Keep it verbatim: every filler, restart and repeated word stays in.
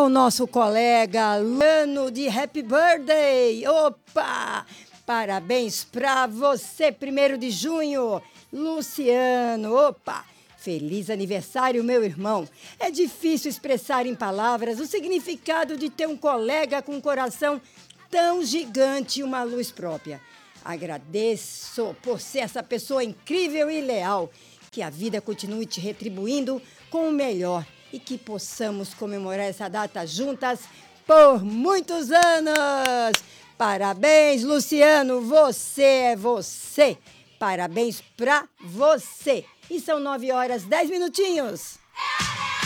ao nosso colega Lano de Happy Birthday. Opa! Parabéns para você, primeiro de junho, Luciano. Opa! Feliz aniversário, meu irmão. É difícil expressar em palavras o significado de ter um colega com um coração tão gigante e uma luz própria. Agradeço por ser essa pessoa incrível e leal. Que a vida continue te retribuindo com o melhor e que possamos comemorar essa data juntas por muitos anos. Parabéns, Luciano, você é você. Parabéns pra você. E são nove horas, dez minutinhos.